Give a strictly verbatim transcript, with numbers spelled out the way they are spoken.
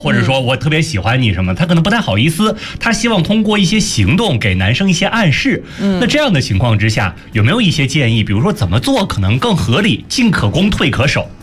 或者说我特别喜欢你什么，他可能不太好意思，他希望通过一些行动给男生一些暗示。嗯，那这样的情况之下，有没有一些建议，比如说怎么做可能更合理，进可攻退可守？